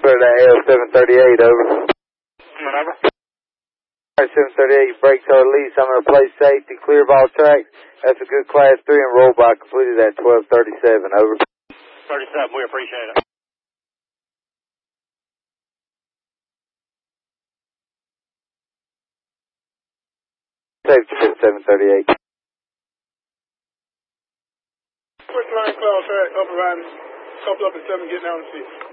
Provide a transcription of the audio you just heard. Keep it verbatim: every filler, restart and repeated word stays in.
clear that L seven thirty-eight, over. Whatever. Alright, seven thirty-eight, brake car release. I'm going to play safety, clear of all tracks. That's a good class three and roll by completed at twelve thirty-seven, over. thirty-seven, we appreciate it. Safety seven thirty-eight. Quick line cloud track, up around, couple up and seven, get down to see.